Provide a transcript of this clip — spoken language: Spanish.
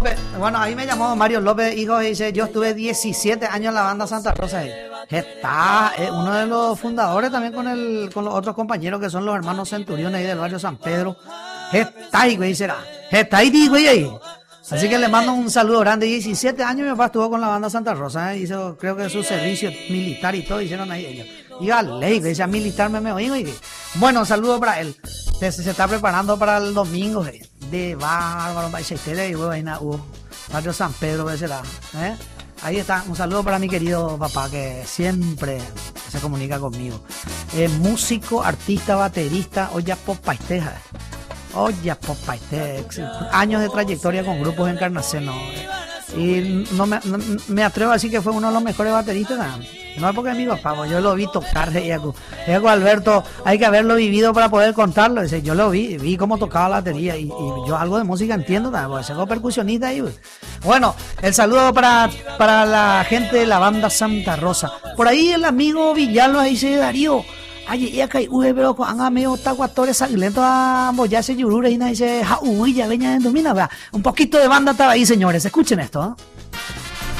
López. Bueno, ahí me llamó Mario López, hijo, y dice, yo estuve 17 años en la banda Santa Rosa. Está uno de los fundadores también con los otros compañeros que son los hermanos Centuriones ahí del barrio San Pedro. Está ahí, güey, será. Está ahí, güey, ahí. Así que le mando un saludo grande. 17 años mi papá estuvo con la banda Santa Rosa, hizo, creo que su servicio militar y todo, hicieron ahí ellos. Iba a ley, decía militar, me oigo. Bueno, un saludo para él. Se está preparando para el domingo, de bárbaro, barrio San Pedro, ¿qué será? Ahí está, un saludo para mi querido papá que siempre se comunica conmigo. Músico, artista, baterista, Olla Popaisteja. Años de trayectoria con grupos en Encarnación, y no me atrevo a decir que fue uno de los mejores bateristas, no es porque es mi papá, pues yo lo vi tocar de Iaco Alberto, hay que haberlo vivido para poder contarlo. Dice, yo lo vi cómo tocaba la batería y yo algo de música entiendo, porque soy percusionista ahí. Bueno, el saludo para la gente de la banda Santa Rosa. Por ahí el amigo Villalba dice, Darío, ay, ya que pero anga medio tacuatores sanglentos a boyarse yurure y dice, ya veña en domina, un poquito de banda estaba ahí, señores, escuchen esto,